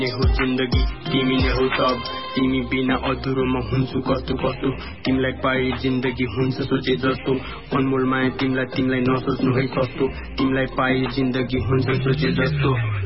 हो जिन्दगी तिमी नै हो सब तिमी बिना अधुरोमा हुन्छु कस्तो कस्तो तिमीलाई पाए जिन्दगी हुन्छ सोचे जस्तो अनमोल माया तिमीलाई नसोच्नु है सस्तो तिमीलाई पाए जिन्दगी हुन्छ सोचे जस्तो